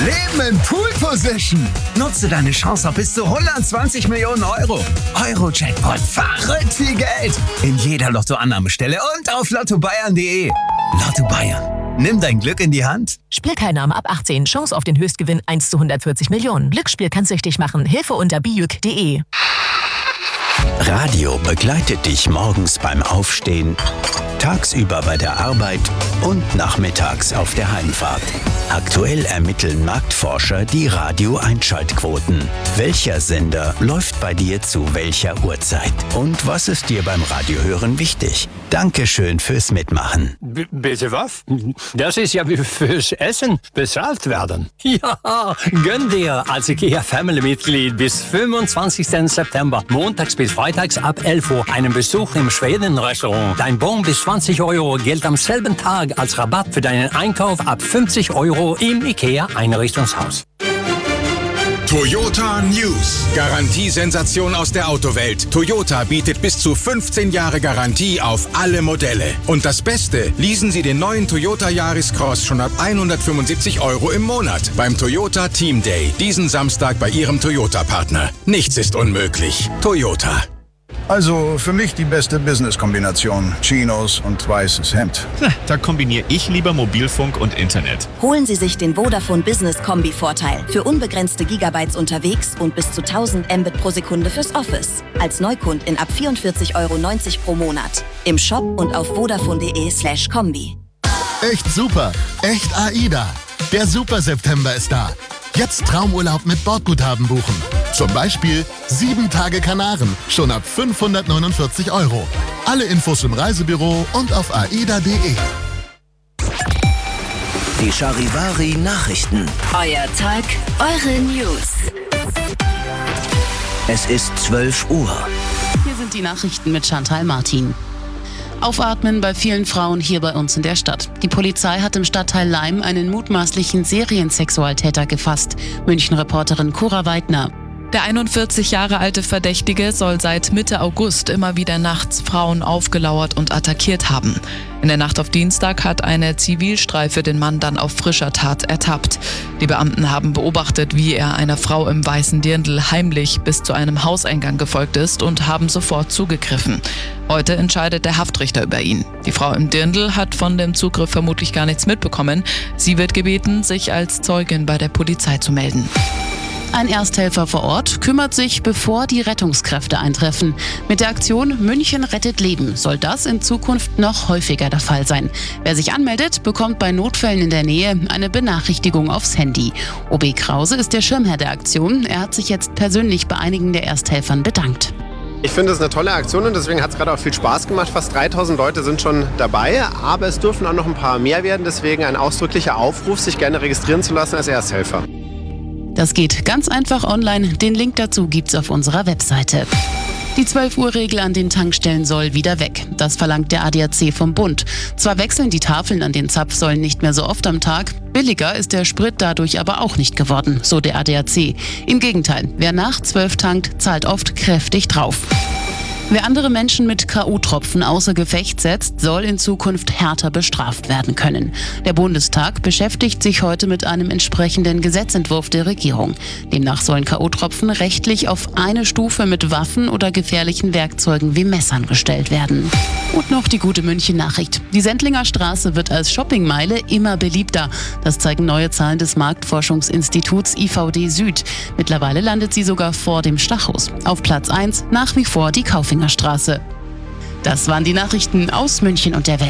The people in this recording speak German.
Leben in Pool Position. Nutze deine Chance auf bis zu 120 Millionen Euro. Euro-Jackpot, verrückt viel Geld. In jeder Lottoannahmestelle und auf lottobayern.de. Lotto Bayern. Nimm dein Glück in die Hand. Spielteilnahme ab 18. Chance auf den Höchstgewinn 1 zu 140 Millionen. Glücksspiel kann süchtig machen. Hilfe unter bijuk.de. Radio begleitet dich morgens beim Aufstehen, tagsüber bei der Arbeit und nachmittags auf der Heimfahrt. Aktuell ermitteln Marktforscher die Radio-Einschaltquoten. Welcher Sender läuft bei dir zu welcher Uhrzeit? Und was ist dir beim Radiohören wichtig? Dankeschön fürs Mitmachen. Bitte was? Das ist ja wie fürs Essen bezahlt werden. Ja, gönn dir als IKEA-Family-Mitglied bis 25. September, montags bis freitags ab 11 Uhr, einen Besuch im Schweden-Restaurant. Dein Bon bis 20 Euro gilt am selben Tag als Rabatt für deinen Einkauf ab 50 Euro im IKEA-Einrichtungshaus. Toyota News. Garantiesensation aus der Autowelt. Toyota bietet bis zu 15 Jahre Garantie auf alle Modelle. Und das Beste, leasen Sie den neuen Toyota Yaris Cross schon ab 175 Euro im Monat beim Toyota Team Day. Diesen Samstag bei Ihrem Toyota-Partner. Nichts ist unmöglich. Toyota. Also für mich die beste Business-Kombination. Chinos und weißes Hemd. Da kombiniere ich lieber Mobilfunk und Internet. Holen Sie sich den Vodafone Business Kombi-Vorteil. Für unbegrenzte Gigabytes unterwegs und bis zu 1000 Mbit pro Sekunde fürs Office. Als Neukundin ab 44,90 Euro pro Monat. Im Shop und auf vodafone.de/kombi. Echt super. Echt AIDA. Der Super September ist da. Jetzt Traumurlaub mit Bordguthaben buchen. Zum Beispiel 7 Tage Kanaren, schon ab 549 Euro. Alle Infos im Reisebüro und auf aida.de. Die Charivari Nachrichten. Euer Tag, eure News. Es ist 12 Uhr. Hier sind die Nachrichten mit Chantal Martin. Aufatmen bei vielen Frauen hier bei uns in der Stadt. Die Polizei hat im Stadtteil Leim einen mutmaßlichen Seriensexualtäter gefasst. München-Reporterin Cora Weidner. Der 41 Jahre alte Verdächtige soll seit Mitte August immer wieder nachts Frauen aufgelauert und attackiert haben. In der Nacht auf Dienstag hat eine Zivilstreife den Mann dann auf frischer Tat ertappt. Die Beamten haben beobachtet, wie er einer Frau im weißen Dirndl heimlich bis zu einem Hauseingang gefolgt ist und haben sofort zugegriffen. Heute entscheidet der Haftrichter über ihn. Die Frau im Dirndl hat von dem Zugriff vermutlich gar nichts mitbekommen. Sie wird gebeten, sich als Zeugin bei der Polizei zu melden. Ein Ersthelfer vor Ort kümmert sich, bevor die Rettungskräfte eintreffen. Mit der Aktion München rettet Leben soll das in Zukunft noch häufiger der Fall sein. Wer sich anmeldet, bekommt bei Notfällen in der Nähe eine Benachrichtigung aufs Handy. OB Krause ist der Schirmherr der Aktion. Er hat sich jetzt persönlich bei einigen der Ersthelfern bedankt. Ich finde es eine tolle Aktion und deswegen hat es gerade auch viel Spaß gemacht. Fast 3000 Leute sind schon dabei, aber es dürfen auch noch ein paar mehr werden. Deswegen ein ausdrücklicher Aufruf, sich gerne registrieren zu lassen als Ersthelfer. Das geht ganz einfach online. Den Link dazu gibt's auf unserer Webseite. Die 12-Uhr-Regel an den Tankstellen soll wieder weg. Das verlangt der ADAC vom Bund. Zwar wechseln die Tafeln an den Zapfsäulen nicht mehr so oft am Tag, billiger ist der Sprit dadurch aber auch nicht geworden, so der ADAC. Im Gegenteil, wer nach 12 tankt, zahlt oft kräftig drauf. Wer andere Menschen mit K.O.-Tropfen außer Gefecht setzt, soll in Zukunft härter bestraft werden können. Der Bundestag beschäftigt sich heute mit einem entsprechenden Gesetzentwurf der Regierung. Demnach sollen K.O.-Tropfen rechtlich auf eine Stufe mit Waffen oder gefährlichen Werkzeugen wie Messern gestellt werden. Und noch die gute München-Nachricht. Die Sendlinger Straße wird als Shoppingmeile immer beliebter. Das zeigen neue Zahlen des Marktforschungsinstituts IVD Süd. Mittlerweile landet sie sogar vor dem Stachus. Auf Platz 1 nach wie vor die Kaufingerstraße. Das waren die Nachrichten aus München und der Welt.